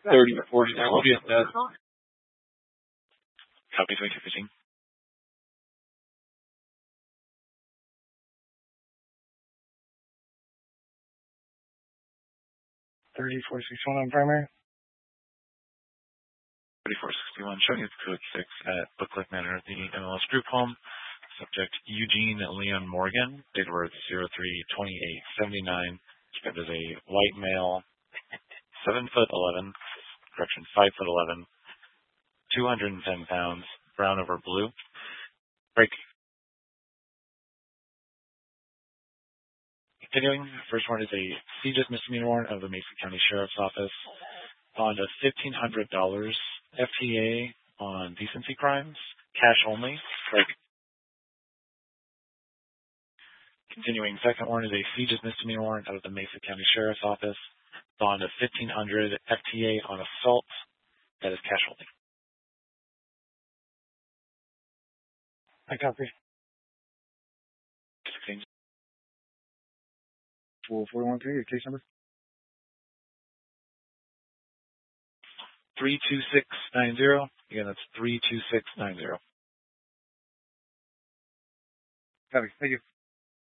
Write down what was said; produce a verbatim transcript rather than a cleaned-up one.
thirty forty. That will be a death. Copy, thank you, fifteen. thirty-four sixty-one on primary. thirty-four sixty-one, showing it's code six at Booklet Manor, the M L S group home. Subject Eugene Leon Morgan, date of birth zero three twenty-eight seventy-nine. Described as a white male, seven foot eleven, correction, five foot eleven, two hundred ten pounds, brown over blue. Break. Continuing, first warrant is a C J I S misdemeanor warrant of the Mesa County Sheriff's Office. Bond of fifteen hundred dollars. F T A on decency crimes. Cash only. Break. Continuing, second warrant is a C J I S misdemeanor warrant out of the Mesa County Sheriff's Office. Bond of fifteen hundred dollars. F T A on assault. That is cash only. I copy. sixteen. four four one three, your case number? three two six nine zero. Again, that's three two six nine zero. Copy. Thank you.